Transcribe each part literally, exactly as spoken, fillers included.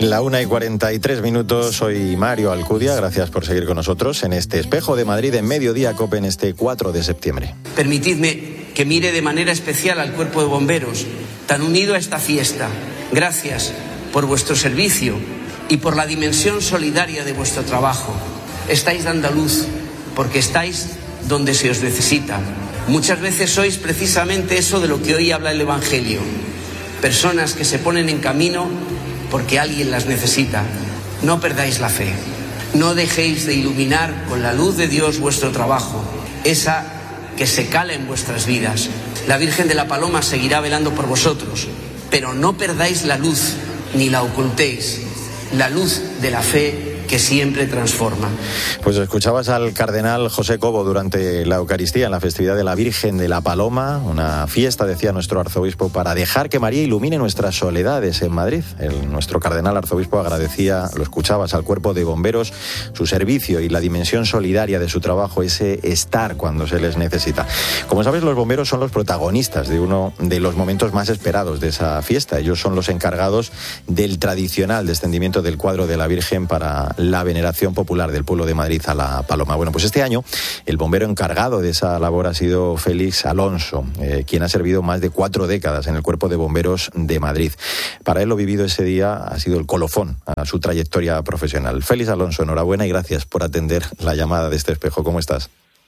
La una y cuarenta y tres minutos, soy Mario Alcudia, gracias por seguir con nosotros en este Espejo de Madrid en Mediodía COPE en este cuatro de septiembre. Permitidme que mire de manera especial al Cuerpo de Bomberos, tan unido a esta fiesta. Gracias por vuestro servicio y por la dimensión solidaria de vuestro trabajo. Estáis dando luz porque estáis donde se os necesita. Muchas veces sois precisamente eso de lo que hoy habla el Evangelio. Personas que se ponen en camino porque alguien las necesita. No perdáis la fe. No dejéis de iluminar con la luz de Dios vuestro trabajo, esa que se cala en vuestras vidas. La Virgen de la Paloma seguirá velando por vosotros, pero no perdáis la luz ni la ocultéis, la luz de la fe que siempre transforma. Pues escuchabas al cardenal José Cobo durante la Eucaristía en la festividad de la Virgen de la Paloma, una fiesta, decía nuestro arzobispo, para dejar que María ilumine nuestras soledades en Madrid. El, nuestro cardenal arzobispo agradecía, lo escuchabas, al Cuerpo de Bomberos su servicio y la dimensión solidaria de su trabajo, ese estar cuando se les necesita. Como sabes, los bomberos son los protagonistas de uno de los momentos más esperados de esa fiesta. Ellos son los encargados del tradicional descendimiento del cuadro de la Virgen para la veneración popular del pueblo de Madrid a la Paloma. Bueno, pues este año el bombero encargado de esa labor ha sido Félix Alonso, eh, quien ha servido más de cuatro décadas en el Cuerpo de Bomberos de Madrid. Para él lo vivido ese día ha sido el colofón a su trayectoria profesional. Félix Alonso, enhorabuena y gracias por atender la llamada de este espejo. ¿Cómo estás?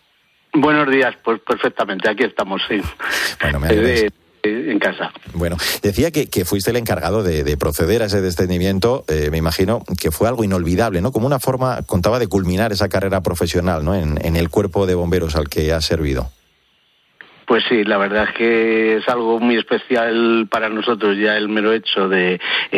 Buenos días, pues perfectamente, aquí estamos, sí. Bueno, me alegro. En casa. Bueno, decía que, que fuiste el encargado de, de proceder a ese descendimiento, eh, me imagino que fue algo inolvidable, ¿no? Como una forma, contaba, de culminar esa carrera profesional, ¿no? En, en el Cuerpo de Bomberos al que has servido. Pues sí, la verdad es que es algo muy especial para nosotros ya el mero hecho de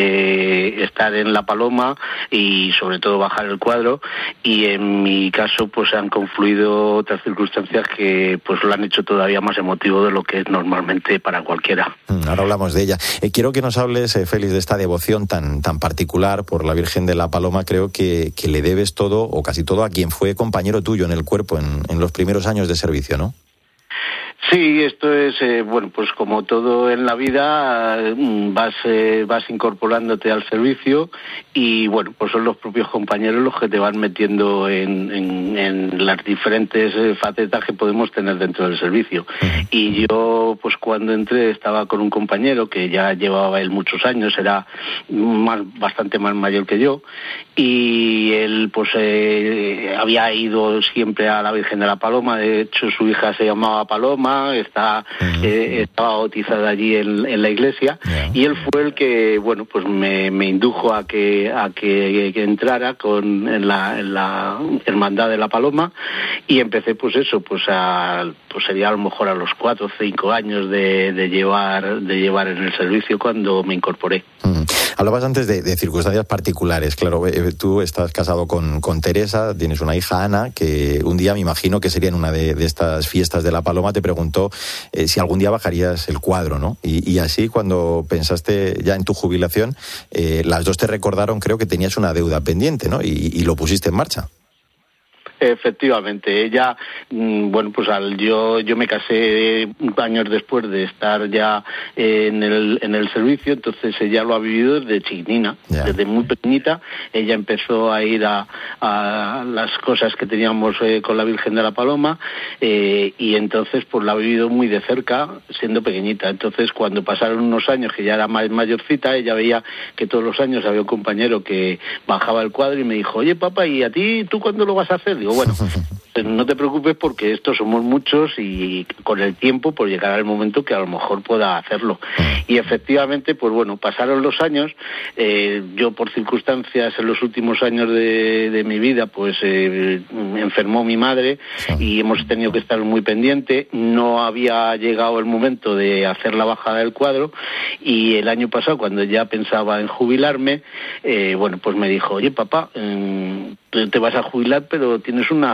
eh, estar en La Paloma y sobre todo bajar el cuadro, y en mi caso pues han confluido otras circunstancias que pues lo han hecho todavía más emotivo de lo que es normalmente para cualquiera. Ahora hablamos de ella. Eh, quiero que nos hables, eh, Félix, de esta devoción tan, tan particular por la Virgen de la Paloma. Creo que, que le debes todo o casi todo a quien fue compañero tuyo en el cuerpo en, en los primeros años de servicio, ¿no? Sí, esto es, eh, bueno, pues como todo en la vida, vas eh, vas incorporándote al servicio y, bueno, pues son los propios compañeros los que te van metiendo en, en, en las diferentes eh, facetas que podemos tener dentro del servicio. Uh-huh. Y yo, pues cuando entré, estaba con un compañero que ya llevaba él muchos años, era más, bastante más mayor que yo, y él, pues, eh, había ido siempre a la Virgen de la Paloma. De hecho, su hija se llamaba Paloma, está uh-huh. eh, estaba bautizada allí en, en la iglesia, yeah. y él fue el que, bueno, pues me, me indujo a que a que, que entrara con en la, en la Hermandad de la Paloma, y empecé pues eso, pues a pues sería a lo mejor a los cuatro o cinco años de, de llevar de llevar en el servicio cuando me incorporé. Uh-huh. Hablabas antes de, de circunstancias particulares. Claro, eh, tú estás casado con, con Teresa, tienes una hija, Ana, que un día, me imagino que sería en una de, de estas fiestas de la Paloma, te preguntó eh, si algún día bajarías el cuadro, ¿no? Y, y así, cuando pensaste ya en tu jubilación, eh, las dos te recordaron, creo que tenías una deuda pendiente, ¿no? Y, y lo pusiste en marcha. Efectivamente, ella, bueno, pues al yo yo me casé años después de estar ya en el en el servicio, entonces ella lo ha vivido desde chiquitina, yeah. desde muy pequeñita. Ella empezó a ir a, a las cosas que teníamos eh, con la Virgen de la Paloma, eh, y entonces pues la ha vivido muy de cerca siendo pequeñita. Entonces, cuando pasaron unos años que ya era más mayorcita, ella veía que todos los años había un compañero que bajaba el cuadro y me dijo: oye, papá, ¿y a ti tú cuándo lo vas a hacer? Digo, bueno, no te preocupes porque estos somos muchos y con el tiempo pues llegará el momento que a lo mejor pueda hacerlo. Y efectivamente, pues bueno, pasaron los años, eh, yo por circunstancias en los últimos años de, de mi vida pues eh, enfermó mi madre y hemos tenido que estar muy pendiente. No había llegado el momento de hacer la bajada del cuadro, y el año pasado, cuando ya pensaba en jubilarme, eh, bueno, pues me dijo: oye, papá, eh, te vas a jubilar, pero tienes una cosa pendiente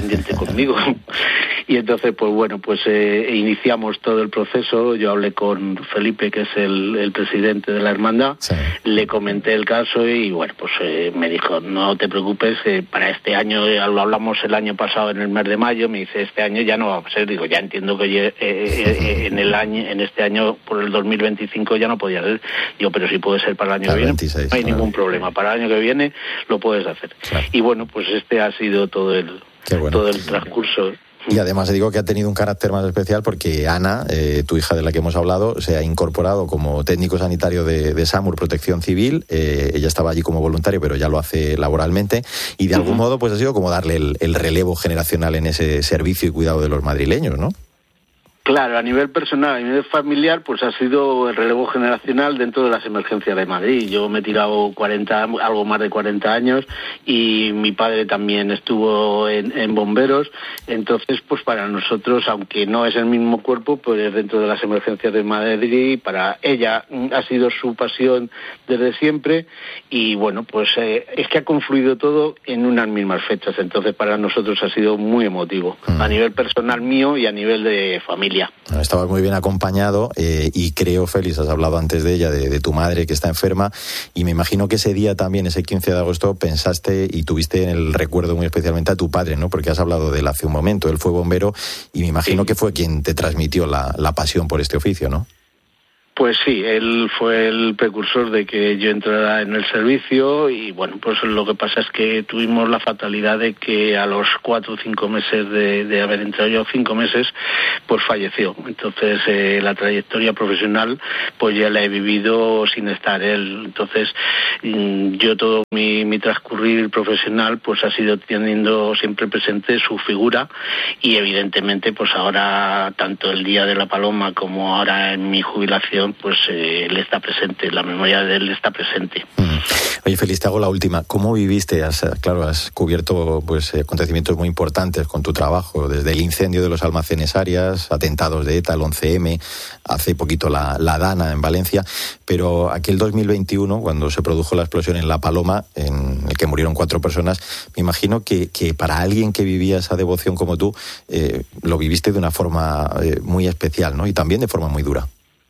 pendiente conmigo. Y entonces, pues bueno, pues eh, iniciamos todo el proceso. Yo hablé con Felipe, que es el, el presidente de la hermandad, sí. Le comenté el caso y bueno, pues eh, me dijo, no te preocupes, eh, para este año, eh, lo hablamos el año pasado en el mes de mayo, me dice, este año ya no va a ser. Digo, ya entiendo que eh, eh, en el año, en este año, por el dos mil veinticinco ya no podía ser. Yo, pero si puede ser para el año que viene, veintiséis, no hay claro. ningún problema. Para el año que viene lo puedes hacer. Claro. Y bueno, pues este ha sido todo el, bueno. todo el transcurso. Y además digo que ha tenido un carácter más especial porque Ana, eh, tu hija de la que hemos hablado, se ha incorporado como técnico sanitario de, de SAMUR Protección Civil. Eh, ella estaba allí como voluntario, pero ya lo hace laboralmente. Y de uh-huh. algún modo pues ha sido como darle el, el relevo generacional en ese servicio y cuidado de los madrileños, ¿no? Claro, a nivel personal, a nivel familiar, pues ha sido el relevo generacional dentro de las emergencias de Madrid. Yo me he tirado cuarenta, algo más de cuarenta años y mi padre también estuvo en, en bomberos. Entonces, pues para nosotros, aunque no es el mismo cuerpo, pues es dentro de las emergencias de Madrid. Para ella ha sido su pasión desde siempre y bueno, pues eh, es que ha confluido todo en unas mismas fechas. Entonces, para nosotros ha sido muy emotivo, mm. a nivel personal mío y a nivel de familia. Estabas muy bien acompañado eh, y creo, Félix, has hablado antes de ella, de, de tu madre que está enferma, y me imagino que ese día también, ese quince de agosto, pensaste y tuviste en el recuerdo muy especialmente a tu padre, ¿no? Porque has hablado de él hace un momento, él fue bombero y me imagino sí. que fue quien te transmitió la, la pasión por este oficio, ¿no? Pues sí, él fue el precursor de que yo entrara en el servicio y bueno, pues lo que pasa es que tuvimos la fatalidad de que a los cuatro o cinco meses de, de haber entrado yo, cinco meses, pues falleció. Entonces eh, la trayectoria profesional pues ya la he vivido sin estar él. Entonces yo todo mi, mi transcurrir profesional pues ha sido teniendo siempre presente su figura y evidentemente pues ahora tanto el Día de la Paloma como ahora en mi jubilación pues eh, él está presente, la memoria de él está presente. Mm. Oye, Félix, te hago la última. ¿Cómo viviste? Has, claro, has cubierto pues acontecimientos muy importantes con tu trabajo, desde el incendio de los almacenes Arias, atentados de ETA, el once eme, hace poquito la, la Dana en Valencia, pero aquel dos mil veintiuno, cuando se produjo la explosión en La Paloma, en el que murieron cuatro personas, me imagino que, que para alguien que vivía esa devoción como tú, eh, lo viviste de una forma eh, muy especial, ¿no? Y también de forma muy dura.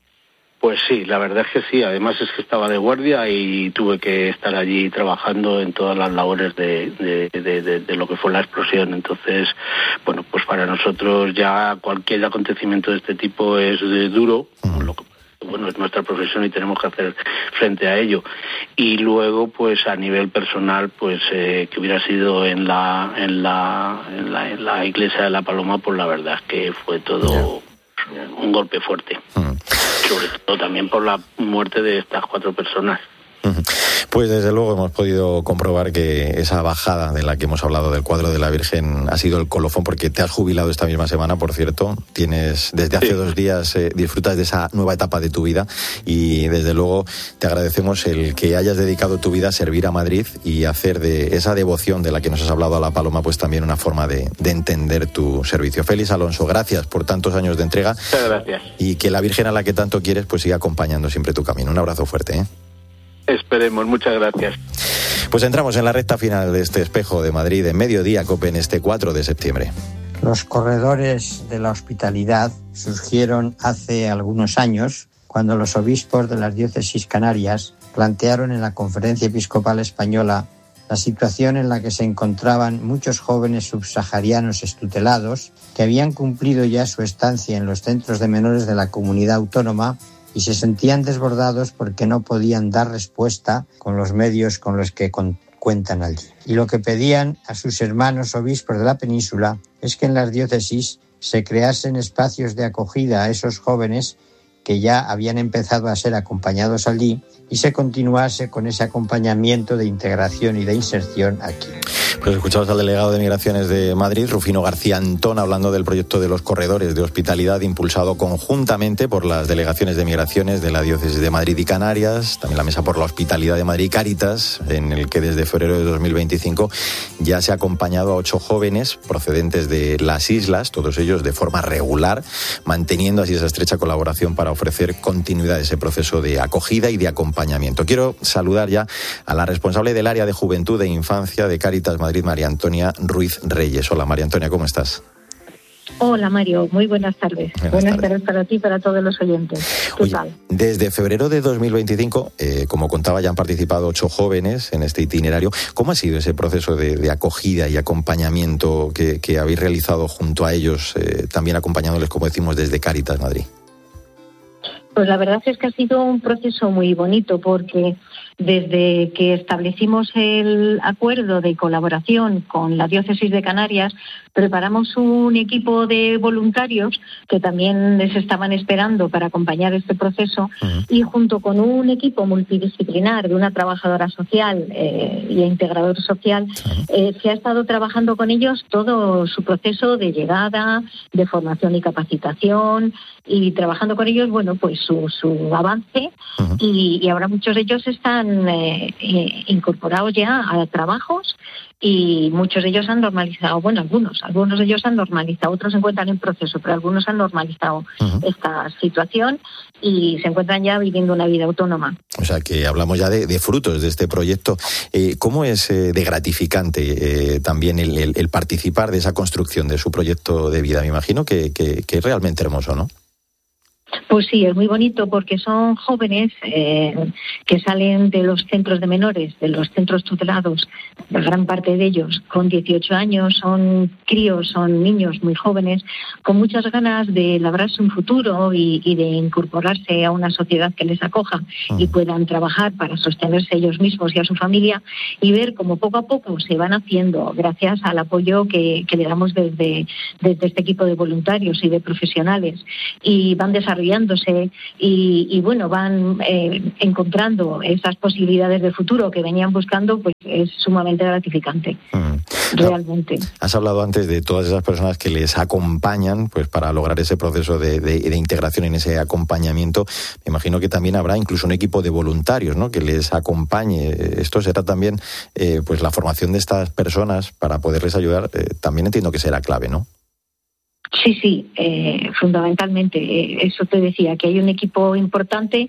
Pues sí, la verdad es que sí. Además es que estaba de guardia y tuve que estar allí trabajando en todas las labores de, de, de, de, de lo que fue la explosión. Entonces, bueno, pues para nosotros ya cualquier acontecimiento de este tipo es de duro, uh-huh. lo que bueno, es nuestra profesión y tenemos que hacer frente a ello. Y luego, pues a nivel personal, pues eh, que hubiera sido en la, en la, en la, en la iglesia de La Paloma, pues la verdad es que fue todo yeah. un golpe fuerte. Uh-huh. Sobre todo también por la muerte de estas cuatro personas. Pues desde luego hemos podido comprobar que esa bajada de la que hemos hablado del cuadro de la Virgen ha sido el colofón, porque te has jubilado esta misma semana, por cierto. Tienes desde hace sí. dos días eh, disfrutas de esa nueva etapa de tu vida y desde luego te agradecemos el que hayas dedicado tu vida a servir a Madrid y hacer de esa devoción de la que nos has hablado a La Paloma pues también una forma de, de entender tu servicio. Félix Alonso, gracias por tantos años de entrega. Muchas gracias. Y que la Virgen a la que tanto quieres pues siga acompañando siempre tu camino. Un abrazo fuerte, ¿eh? Esperemos, muchas gracias. Pues entramos en la recta final de este Espejo de Madrid en Mediodía Cope en este cuatro de septiembre. Los corredores de la hospitalidad surgieron hace algunos años cuando los obispos de las diócesis canarias plantearon en la Conferencia Episcopal Española la situación en la que se encontraban muchos jóvenes subsaharianos extutelados que habían cumplido ya su estancia en los centros de menores de la comunidad autónoma y se sentían desbordados porque no podían dar respuesta con los medios con los que con- cuentan allí. Y lo que pedían a sus hermanos obispos de la península es que en las diócesis se creasen espacios de acogida a esos jóvenes que ya habían empezado a ser acompañados allí y se continuase con ese acompañamiento de integración y de inserción aquí. Pues escuchamos al delegado de Migraciones de Madrid, Rufino García Antón, hablando del proyecto de los corredores de hospitalidad impulsado conjuntamente por las delegaciones de Migraciones de la Diócesis de Madrid y Canarias, también la Mesa por la Hospitalidad de Madrid y Cáritas, en el que desde febrero de dos mil veinticinco ya se ha acompañado a ocho jóvenes procedentes de las islas, todos ellos de forma regular, manteniendo así esa estrecha colaboración para ofrecer continuidad a ese proceso de acogida y de acompañamiento. Quiero saludar ya a la responsable del área de Juventud e Infancia de Cáritas Madrid Madrid, María Antonia Ruiz Reyes. Hola, María Antonia, ¿cómo estás? Hola, Mario, muy buenas tardes. Buenas, buenas tardes. tardes para ti y para todos los oyentes. ¿Qué Oye, tal? Desde febrero de dos mil veinticinco, eh, como contaba, ya han participado ocho jóvenes en este itinerario. ¿Cómo ha sido ese proceso de, de acogida y acompañamiento que, que habéis realizado junto a ellos, eh, también acompañándoles, como decimos, desde Cáritas Madrid? Pues la verdad es que ha sido un proceso muy bonito, porque desde que establecimos el acuerdo de colaboración con la Diócesis de Canarias, preparamos un equipo de voluntarios que también les estaban esperando para acompañar este proceso, uh-huh. y junto con un equipo multidisciplinar de una trabajadora social eh, y integrador social, uh-huh. eh, se ha estado trabajando con ellos todo su proceso de llegada, de formación y capacitación, y trabajando con ellos, bueno, pues su, su avance, uh-huh. y, y ahora muchos de ellos están eh, eh, incorporados ya a trabajos, y muchos de ellos han normalizado, bueno, algunos, algunos de ellos han normalizado, otros se encuentran en proceso, pero algunos han normalizado uh-huh. esta situación y se encuentran ya viviendo una vida autónoma. O sea, que hablamos ya de, de frutos de este proyecto. Eh, ¿Cómo es eh, de gratificante eh, también el, el, el participar de esa construcción de su proyecto de vida? Me imagino que, que, que es realmente hermoso, ¿no? Pues sí, es muy bonito, porque son jóvenes eh, que salen de los centros de menores, de los centros tutelados, la gran parte de ellos con dieciocho años, son críos, son niños muy jóvenes, con muchas ganas de labrarse un futuro y, y de incorporarse a una sociedad que les acoja y puedan trabajar para sostenerse ellos mismos y a su familia, y ver cómo poco a poco se van haciendo gracias al apoyo que, que le damos desde, desde este equipo de voluntarios y de profesionales, y van desarrollando Y, y bueno, van eh, encontrando esas posibilidades de futuro que venían buscando, pues es sumamente gratificante, mm. realmente. Has hablado antes de todas esas personas que les acompañan, pues para lograr ese proceso de, de, de integración, en ese acompañamiento. Me imagino que también habrá incluso un equipo de voluntarios, ¿no?, que les acompañe. Esto será también, eh, pues la formación de estas personas para poderles ayudar, eh, también entiendo que será clave, ¿no? Sí, sí, eh, fundamentalmente, eh, eso te decía, que hay un equipo importante,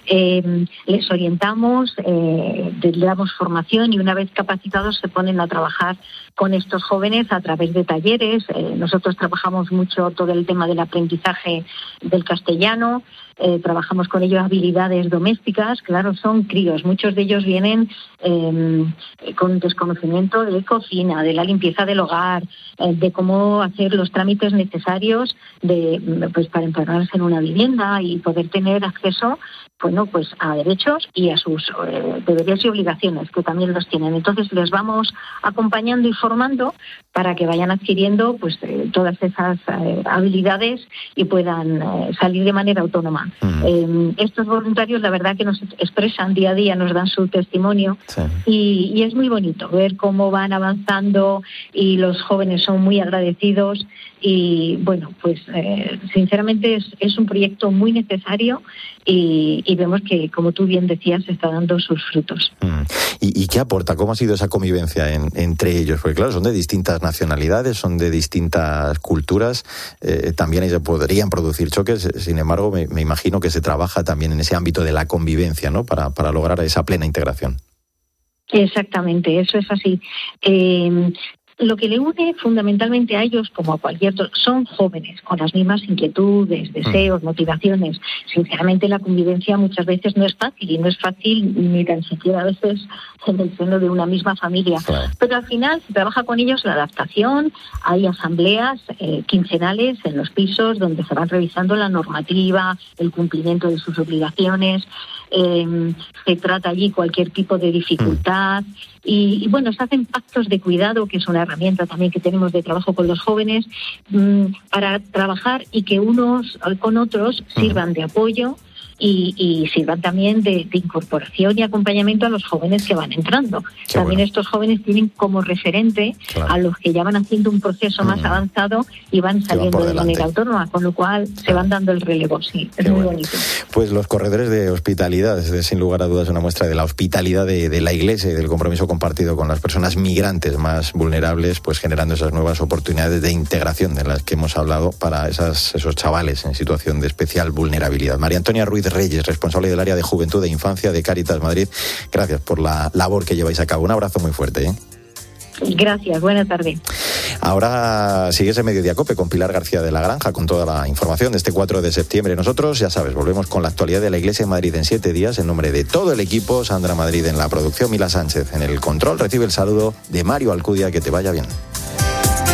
eh, les orientamos, eh, les damos formación, y una vez capacitados se ponen a trabajar con estos jóvenes a través de talleres. Eh, nosotros trabajamos mucho todo el tema del aprendizaje del castellano, eh, trabajamos con ellos habilidades domésticas. Claro, son críos, muchos de ellos vienen eh, con desconocimiento de cocina, de la limpieza del hogar, eh, de cómo hacer los trámites necesarios de, pues, para empadronarse en una vivienda y poder tener acceso, bueno, pues a derechos y a sus eh, deberes y obligaciones, que también los tienen. Entonces les vamos acompañando y formando para que vayan adquiriendo, pues eh, todas esas eh, habilidades y puedan eh, salir de manera autónoma. Uh-huh. Eh, estos voluntarios, la verdad, que nos expresan día a día, nos dan su testimonio, sí. y, y es muy bonito ver cómo van avanzando, y los jóvenes son muy agradecidos. Y bueno, pues eh, sinceramente es, es un proyecto muy necesario, y, y vemos que, como tú bien decías, está dando sus frutos. Mm. ¿Y, ¿Y qué aporta? ¿Cómo ha sido esa convivencia en, entre ellos? Porque claro, son de distintas nacionalidades, son de distintas culturas, eh, también ahí se podrían producir choques. Sin embargo, me, me imagino que se trabaja también en ese ámbito de la convivencia, ¿no?, para, para lograr esa plena integración. Exactamente, eso es así. Eh, Lo que le une fundamentalmente a ellos, como a cualquier otro, son jóvenes con las mismas inquietudes, deseos, motivaciones. Sinceramente, la convivencia muchas veces no es fácil, y no es fácil ni tan siquiera a veces en el seno de una misma familia. Claro. Pero al final se trabaja con ellos la adaptación. Hay asambleas eh, quincenales en los pisos donde se van revisando la normativa, el cumplimiento de sus obligaciones. Eh, se trata allí cualquier tipo de dificultad. Mm. Y, y bueno, se hacen pactos de cuidado, que es una herramienta también que tenemos de trabajo con los jóvenes, mmm, para trabajar y que unos con otros sirvan de apoyo y, y sirvan también de, de incorporación y acompañamiento a los jóvenes que van entrando. Qué también bueno. Estos jóvenes tienen como referente, claro, a los que ya van haciendo un proceso mm. más avanzado y van saliendo van de manera autónoma, con lo cual claro. se van dando el relevo. Sí, es Qué muy bueno. bonito. Pues los corredores de hospitalidad, es sin lugar a dudas una muestra de la hospitalidad de, de la Iglesia y del compromiso compartido con las personas migrantes más vulnerables, pues generando esas nuevas oportunidades de integración de las que hemos hablado para esas, esos chavales en situación de especial vulnerabilidad. María Antonia Ruiz Reyes, responsable del área de Juventud e Infancia de Cáritas Madrid, gracias por la labor que lleváis a cabo. Un abrazo muy fuerte, ¿eh? Gracias, buena tarde. Ahora sigues en Mediodía Cope con Pilar García de la Granja, con toda la información de este cuatro de septiembre. Nosotros, ya sabes, volvemos con la actualidad de la Iglesia en Madrid en siete días, en nombre de todo el equipo. Sandra Madrid en la producción, Mila Sánchez en el control. Recibe el saludo de Mario Alcudia, que te vaya bien.